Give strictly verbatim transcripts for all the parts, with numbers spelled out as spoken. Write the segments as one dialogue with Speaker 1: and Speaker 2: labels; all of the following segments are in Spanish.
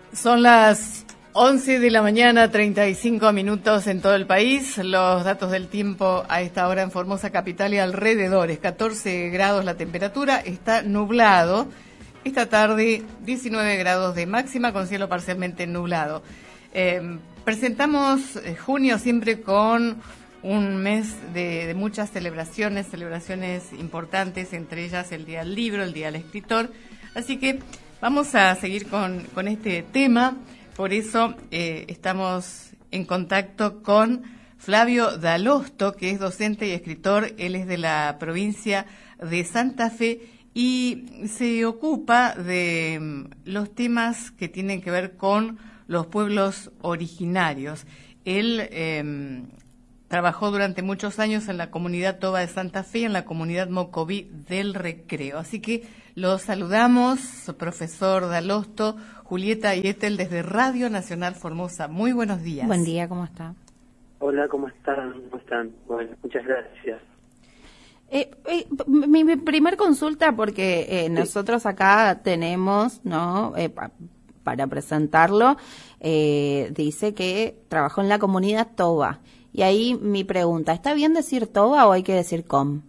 Speaker 1: Son las once de la mañana, treinta y cinco minutos en todo el país. Los datos del tiempo a esta hora en Formosa capital y alrededores. catorce grados la temperatura, está nublado. Esta tarde diecinueve grados de máxima con cielo parcialmente nublado. Eh, presentamos eh, junio siempre con un mes de, de muchas celebraciones, celebraciones importantes, entre ellas el Día del Libro, el Día del Escritor. Así que vamos a seguir con, con este tema, por eso eh, estamos en contacto con Flavio Dalosto, que es docente y escritor. Él es de la provincia de Santa Fe y se ocupa de los temas que tienen que ver con los pueblos originarios. Él eh, trabajó durante muchos años en la comunidad Toba de Santa Fe y en la comunidad Mocoví del Recreo. Así que los saludamos, profesor Dalosto, Julieta y Ethel desde Radio Nacional Formosa. Muy buenos días.
Speaker 2: Buen día, ¿cómo está?
Speaker 3: Hola, ¿cómo están? ¿Cómo están? Bueno, muchas gracias.
Speaker 2: Eh, eh, mi, mi primer consulta, porque eh,
Speaker 3: sí.
Speaker 2: nosotros acá tenemos, ¿no? Eh, pa, para presentarlo, eh, dice que trabajó en la comunidad Toba. Y ahí mi pregunta, ¿está bien decir Toba o hay que decir com?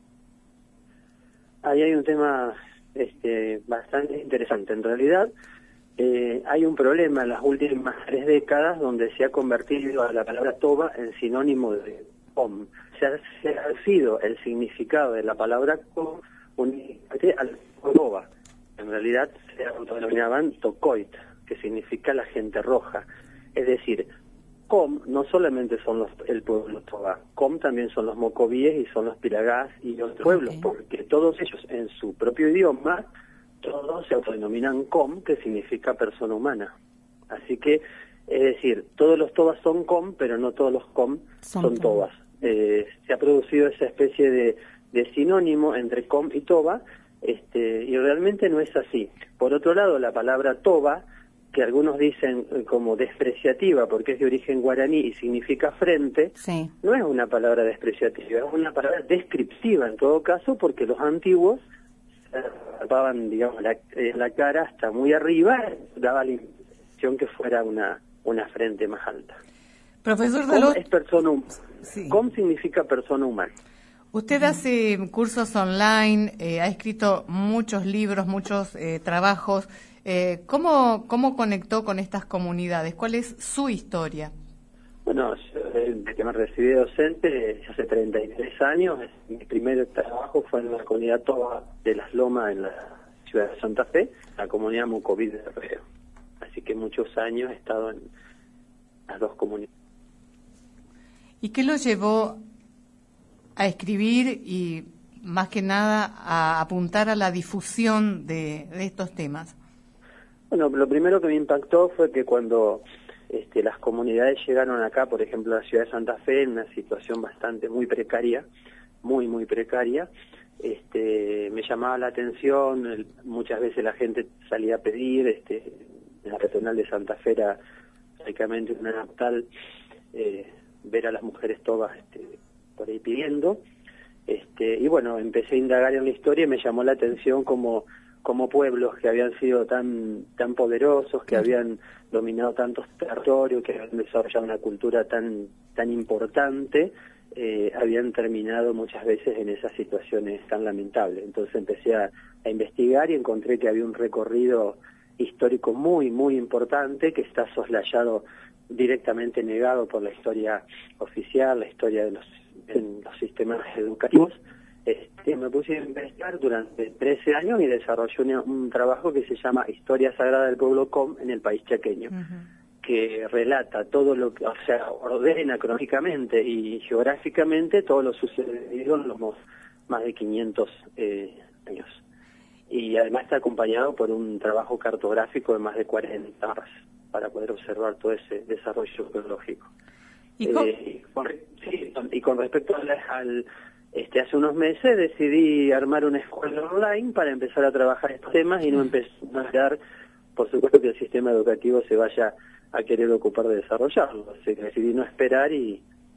Speaker 3: Ahí hay un tema este, bastante interesante. En realidad, eh, hay un problema en las últimas tres décadas donde se ha convertido a la palabra Toba en sinónimo de com. Se ha, se ha sido el significado de la palabra com únicamente al Toba. En realidad se autodenominaban Tocoit, que significa la gente roja. Es decir, com no solamente son los, el pueblo Toba, com también son los mocovíes y son los pilagás y otros okay. pueblos, porque todos ellos en su propio idioma, todos se autodenominan com, que significa persona humana. Así que, es decir, todos los Tobas son com, pero no todos los com son, son Tobas. Eh, se ha producido esa especie de, de sinónimo entre com y Toba, este, y realmente no es así. Por otro lado, la palabra Toba, que algunos dicen como despreciativa porque es de origen guaraní y significa frente,
Speaker 2: sí.
Speaker 3: no es una palabra despreciativa, es una palabra descriptiva en todo caso, porque los antiguos tapaban, digamos, la, la cara hasta muy arriba, daba la impresión que fuera una, una frente más alta.
Speaker 1: Profesor Dalosto,
Speaker 3: Com es persona humana.
Speaker 1: Sí.
Speaker 3: Com significa persona humana.
Speaker 1: Usted hace cursos online, eh, ha escrito muchos libros, muchos eh, trabajos. Eh, ¿cómo, ¿Cómo conectó con estas comunidades? ¿Cuál es su historia?
Speaker 3: Bueno, yo, desde que me recibí de docente hace treinta y tres años, mi primer trabajo fue en la comunidad Toba de Las Lomas, en la ciudad de Santa Fe, la comunidad Mocoví del Recreo. Así que muchos años he estado en las dos comunidades.
Speaker 1: ¿Y qué lo llevó a escribir y, más que nada, a apuntar a la difusión de, de estos temas?
Speaker 3: Bueno, lo primero que me impactó fue que cuando este, las comunidades llegaron acá, por ejemplo, a la ciudad de Santa Fe, en una situación bastante muy precaria, muy, muy precaria, este, me llamaba la atención, el, muchas veces la gente salía a pedir, este, en la regional de Santa Fe era prácticamente una natal, eh, ver a las mujeres todas este, por ahí pidiendo, este, y bueno, empecé a indagar en la historia y me llamó la atención como como pueblos que habían sido tan tan poderosos, que habían dominado tantos territorios, que habían desarrollado una cultura tan tan importante, eh, habían terminado muchas veces en esas situaciones tan lamentables. Entonces empecé a, a investigar y encontré que había un recorrido histórico muy, muy importante que está soslayado, directamente negado por la historia oficial, la historia de los, en los sistemas educativos. Este, me puse a investigar durante trece años y desarrollé un, un trabajo que se llama Historia Sagrada del Pueblo Com en el país chaqueño, uh-huh. que relata todo lo que, o sea, ordena cronológicamente y geográficamente todo lo sucedido en los más de quinientos eh, años. Y además está acompañado por un trabajo cartográfico de más de cuarenta horas para poder observar todo ese desarrollo geológico.
Speaker 1: ¿Y con,
Speaker 3: eh, con, sí, y con respecto al... al Este, hace unos meses decidí armar una escuela online para empezar a trabajar estos temas y no empezar a esperar, por supuesto, que el sistema educativo se vaya a querer ocupar de desarrollarlo. Así que decidí no esperar y,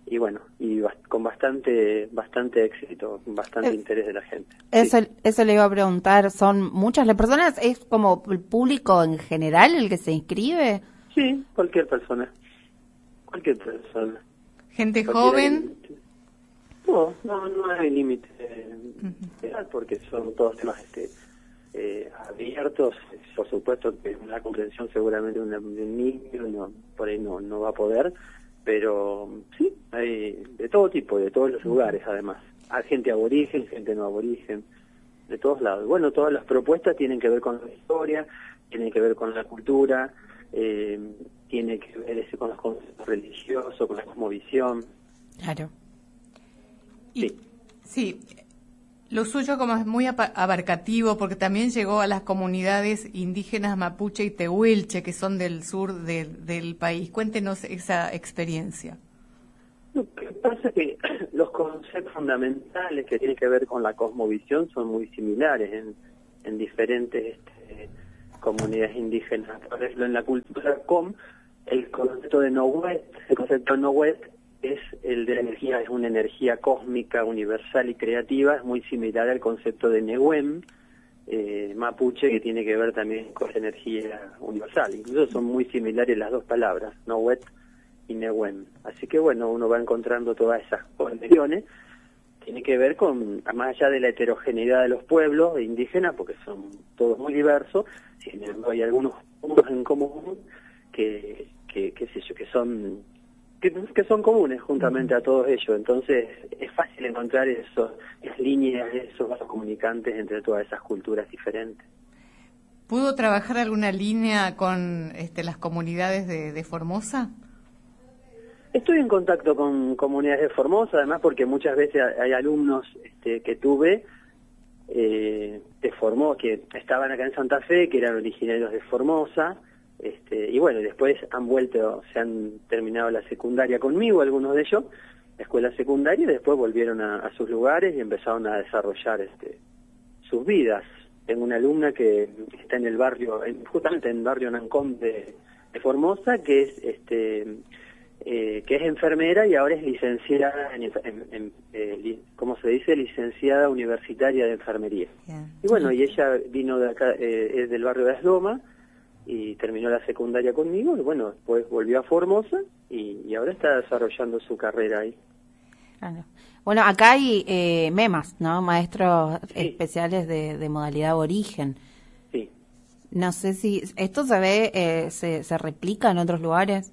Speaker 3: y bueno, y ba con bastante bastante éxito, bastante eh, interés de la gente.
Speaker 2: Eso,
Speaker 3: sí.
Speaker 2: eso le iba a preguntar, ¿son muchas las personas? ¿Es como el público en general el que se inscribe?
Speaker 3: Sí, cualquier persona, cualquier persona.
Speaker 1: ¿Gente joven?
Speaker 3: No, no, no hay límite de edad, porque son todos temas este, eh, abiertos. Por supuesto que una comprensión seguramente de un niño no, por ahí no, no va a poder, pero sí, hay de todo tipo, de todos los lugares además. Hay gente aborigen, gente no aborigen, de todos lados. Bueno, todas las propuestas tienen que ver con la historia, tienen que ver con la cultura, eh, tiene que ver ese, con los conceptos religiosos, con la cosmovisión.
Speaker 2: Claro.
Speaker 1: Y, sí. sí, lo suyo como es muy abarcativo porque también llegó a las comunidades indígenas mapuche y tehuelche que son del sur de, del país. Cuéntenos esa experiencia.
Speaker 3: Lo que pasa es que los conceptos fundamentales que tienen que ver con la cosmovisión son muy similares en, en diferentes este, comunidades indígenas. Por ejemplo, en la cultura com, el concepto de Nohuet, el concepto de Nohuet es el de la energía, es una energía cósmica, universal y creativa, es muy similar al concepto de Nehuen, eh, mapuche, que tiene que ver también con la energía universal. Incluso son muy similares las dos palabras, Nohuet y Nehuen. Así que bueno, uno va encontrando todas esas conexiones. Tiene que ver con, más allá de la heterogeneidad de los pueblos indígenas, porque son todos muy diversos, sin embargo hay algunos puntos en común que, que, qué sé yo, que son Que, que son comunes juntamente a todos ellos, entonces es fácil encontrar esos, esas líneas, esos vasos comunicantes entre todas esas culturas diferentes.
Speaker 1: ¿Pudo trabajar alguna línea con este, las comunidades de, de Formosa?
Speaker 3: Estoy en contacto con comunidades de Formosa, además porque muchas veces hay alumnos este, que tuve eh, de Formosa, que estaban acá en Santa Fe, que eran originarios de Formosa. Este, y bueno, después han vuelto, se han terminado la secundaria conmigo, algunos de ellos, la escuela secundaria, y después volvieron a, a sus lugares y empezaron a desarrollar este, sus vidas. Tengo una alumna que está en el barrio, en, justamente en el barrio Nancón de, de Formosa, que es este eh, que es enfermera y ahora es licenciada en, en, en eh, ¿cómo se dice? Licenciada universitaria de enfermería. Yeah. Y bueno, y ella vino de acá, eh, es del barrio de Asloma, y terminó la secundaria conmigo, y bueno, después volvió a Formosa y, y ahora está desarrollando su carrera ahí.
Speaker 2: Claro. Bueno, acá hay eh, memas, ¿no? Maestros
Speaker 3: sí.
Speaker 2: especiales de, de modalidad aborigen.
Speaker 3: Sí.
Speaker 2: No sé si esto se ve, eh, se, se replica en otros lugares.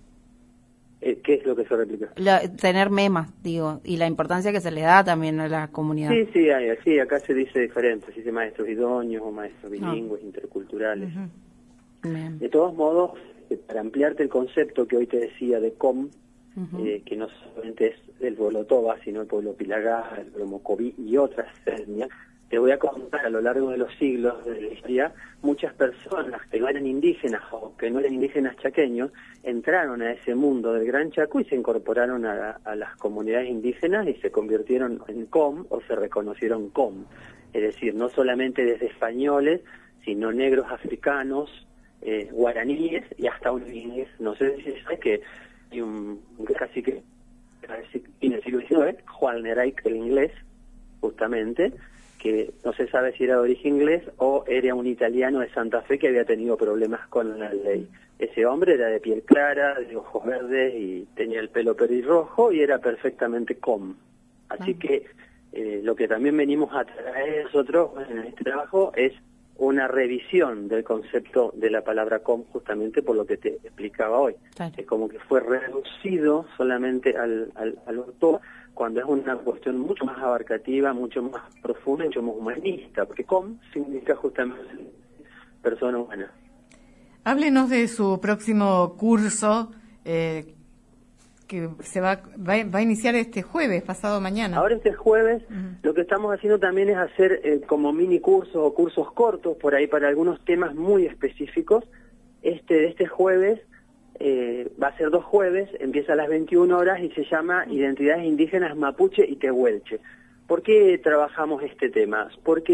Speaker 3: Eh, ¿Qué es lo que se replica?
Speaker 2: La, tener memas, digo, y la importancia que se le da también a la comunidad.
Speaker 3: Sí, sí, hay, sí, acá se dice diferente, se dice maestros idóneos o maestros bilingües, oh. interculturales. Uh-huh. Bien. De todos modos, eh, para ampliarte el concepto que hoy te decía de com, uh-huh. eh, que no solamente es el pueblo Toba, sino el pueblo Pilagá, el pueblo Mocoví y otras etnias, te voy a contar a lo largo de los siglos de la historia, muchas personas que no eran indígenas o que no eran indígenas chaqueños, entraron a ese mundo del Gran Chaco y se incorporaron a, a las comunidades indígenas y se convirtieron en com o se reconocieron com. Es decir, no solamente desde españoles, sino negros africanos, Eh, guaraníes y hasta un inglés, no sé si sabes que hay un, un casi que en el siglo diecinueve, Juan Neraic el inglés, justamente, que no se sabe si era de origen inglés o era un italiano de Santa Fe que había tenido problemas con la ley. Ese hombre era de piel clara, de ojos verdes y tenía el pelo pelirrojo y era perfectamente com. Así ah. que eh, lo que también venimos a traer nosotros en este trabajo es una revisión del concepto de la palabra com, justamente por lo que te explicaba hoy. Claro. Es como que fue reducido solamente al, al, al orto, cuando es una cuestión mucho más abarcativa, mucho más profunda, mucho más humanista, porque com significa justamente persona humana.
Speaker 1: Háblenos de su próximo curso, eh, que se va, va va a iniciar este jueves, pasado mañana.
Speaker 3: Ahora este jueves, uh-huh. lo que estamos haciendo también es hacer eh, como mini cursos o cursos cortos por ahí para algunos temas muy específicos. Este este jueves eh, va a ser dos jueves, empieza a las veintiuna horas y se llama Identidades Indígenas Mapuche y Tehuelche. ¿Por qué trabajamos este tema? Porque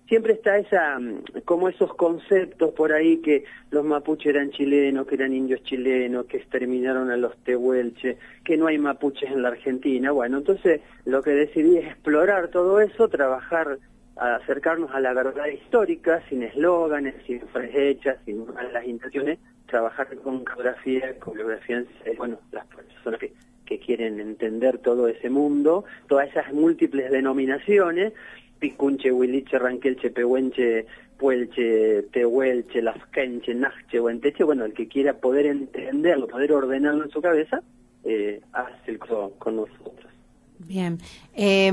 Speaker 3: siempre está esa, como esos conceptos por ahí que los mapuches eran chilenos, que eran indios chilenos, que exterminaron a los tehuelches, que no hay mapuches en la Argentina. Bueno, entonces lo que decidí es explorar todo eso, trabajar, acercarnos a la verdad histórica, sin eslóganes, sin hechas, sin malas intenciones, trabajar con geografía, con biografía, bueno, las personas que, que quieren entender todo ese mundo, todas esas múltiples denominaciones, Picunche, Huiliche, Ranquelche, Pehuenche, Puelche, Tehuelche, Lasquenche, Najche, Huenteche, bueno, el que quiera poder entenderlo, poder ordenarlo en su cabeza, eh, hace el curso con nosotros.
Speaker 2: Bien. Eh,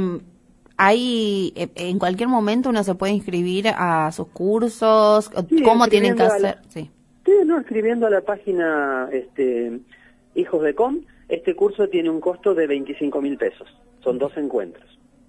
Speaker 2: hay, en cualquier momento uno se puede inscribir a sus cursos,
Speaker 3: sí,
Speaker 2: ¿cómo tienen que hacer?
Speaker 3: La, sí. sí, no, escribiendo a la página este, Hijos de Com, este curso tiene un costo de veinticinco mil pesos, son dos encuentros.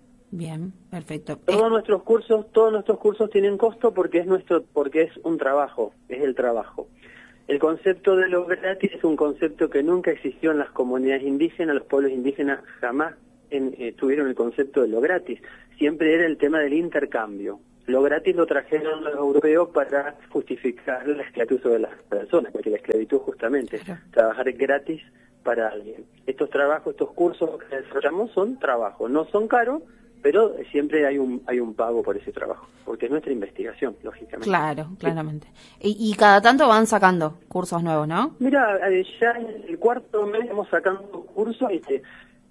Speaker 2: Bien, perfecto.
Speaker 3: Todos
Speaker 2: eh...
Speaker 3: nuestros cursos, todos nuestros cursos tienen costo porque es nuestro, porque es un trabajo, es el trabajo. El concepto de lo gratis es un concepto que nunca existió en las comunidades indígenas, los pueblos indígenas jamás en, eh, tuvieron el concepto de lo gratis. Siempre era el tema del intercambio. Lo gratis lo trajeron los europeos para justificar la esclavitud de las personas, porque la esclavitud justamente es trabajar gratis para alguien. Estos trabajos, estos cursos que desarrollamos son trabajos, no son caros, pero siempre hay un hay un pago por ese trabajo, porque es nuestra investigación, lógicamente.
Speaker 2: Claro, claramente. Sí. Y, y cada tanto van sacando cursos nuevos, ¿no?
Speaker 3: Mira, ya en el cuarto mes hemos sacado cursos, este,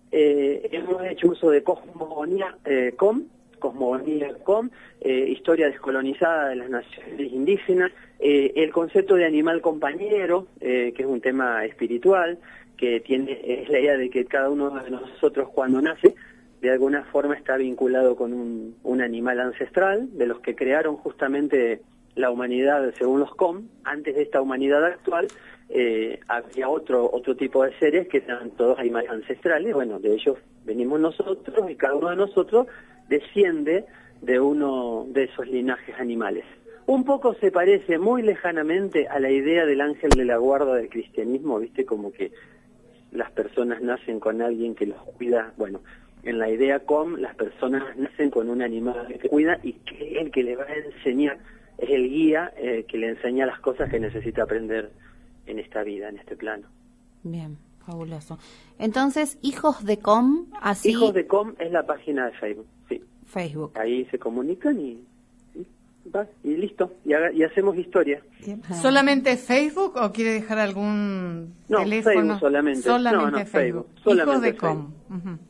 Speaker 3: eh, hemos hecho uso de Cosmogonía eh, Com, Cosmogonía Com, eh, Historia descolonizada de las naciones indígenas, eh, el concepto de animal compañero, eh, que es un tema espiritual, que tiene es la idea de que cada uno de nosotros cuando nace de alguna forma está vinculado con un, un animal ancestral, de los que crearon justamente la humanidad según los Com. Antes de esta humanidad actual eh, había otro otro tipo de seres que eran todos animales ancestrales. Bueno, de ellos venimos nosotros y cada uno de nosotros desciende de uno de esos linajes animales. Un poco se parece muy lejanamente a la idea del ángel de la guarda del cristianismo, ¿viste? Como que las personas nacen con alguien que los cuida. Bueno, en la idea Com, las personas nacen con un animal que cuida y que es el que le va a enseñar, es el guía eh, que le enseña las cosas que necesita aprender en esta vida, en este plano.
Speaker 2: Bien, fabuloso. Entonces, Hijos de Com, así...
Speaker 3: Hijos de Com es la página de Facebook, sí.
Speaker 2: Facebook.
Speaker 3: Ahí se comunican y, y, va, y listo, y, haga, y hacemos historia.
Speaker 1: ¿Solamente Facebook o quiere dejar algún
Speaker 3: no,
Speaker 1: teléfono?
Speaker 3: Facebook solamente.
Speaker 1: Solamente
Speaker 3: no, no,
Speaker 1: Facebook.
Speaker 3: Facebook.
Speaker 1: Hijos
Speaker 3: Solamente
Speaker 1: de Com.
Speaker 3: Facebook.
Speaker 1: Uh-huh.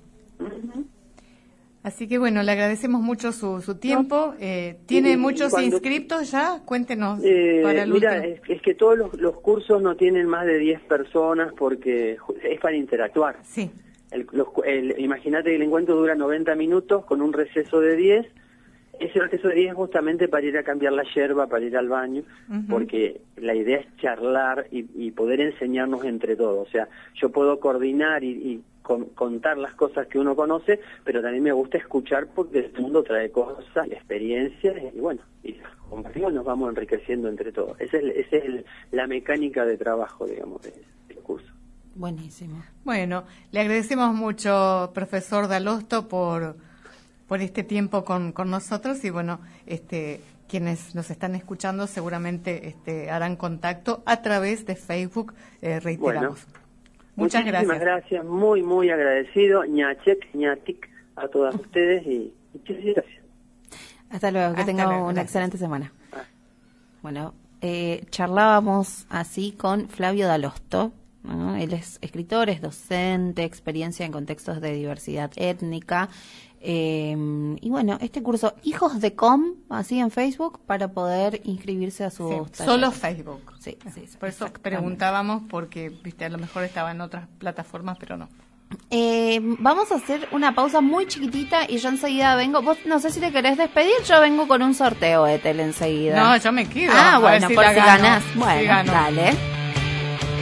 Speaker 1: Así que bueno, le agradecemos mucho su, su tiempo. Eh, ¿Tiene
Speaker 3: y,
Speaker 1: muchos
Speaker 3: cuando,
Speaker 1: inscriptos ya? Cuéntenos.
Speaker 3: Eh,
Speaker 1: para el
Speaker 3: mira,
Speaker 1: último.
Speaker 3: es, es que todos los, los cursos no tienen más de diez personas porque es para interactuar.
Speaker 1: Sí.
Speaker 3: El, los, el, imagínate que el encuentro dura noventa minutos con un receso de diez. Ese receso de diez es justamente para ir a cambiar la yerba, para ir al baño, uh-huh. porque la idea es charlar y, y poder enseñarnos entre todos. O sea, yo puedo coordinar y, y con, contar las cosas que uno conoce, pero también me gusta escuchar porque el mundo trae cosas, experiencias, y bueno, y compartimos, nos vamos enriqueciendo entre todos. Esa es, esa es el, la mecánica de trabajo, digamos, del de curso.
Speaker 2: Buenísimo.
Speaker 1: Bueno, le agradecemos mucho, profesor Dalosto, por... por este tiempo con, con nosotros y bueno, este quienes nos están escuchando seguramente este harán contacto a través de Facebook, eh, reiteramos.
Speaker 3: Bueno,
Speaker 1: muchas gracias.
Speaker 3: Muchísimas gracias, muy, muy agradecido, ñachek, ñatic, a todas ustedes y muchas gracias.
Speaker 2: Hasta luego, que tengan una gracias. Excelente semana. Ah. Bueno, eh, charlábamos así con Flavio Dalosto, ¿no? Él es escritor, es docente, experiencia en contextos de diversidad étnica. Eh, y bueno, este curso Hijos de Com, así en Facebook, para poder inscribirse a sus
Speaker 1: sí, solo Facebook.
Speaker 2: Sí, sí,
Speaker 1: por eso preguntábamos, porque viste a lo mejor estaba en otras plataformas, pero no.
Speaker 2: Eh, vamos a hacer una pausa muy chiquitita y yo enseguida vengo. Vos no sé si te querés despedir, yo vengo con un sorteo, Ethel, enseguida.
Speaker 1: No, yo me quedo.
Speaker 2: Ah, bueno,
Speaker 1: si
Speaker 2: por si
Speaker 1: gano,
Speaker 2: ganás. Bueno,
Speaker 1: si gano.
Speaker 2: Dale.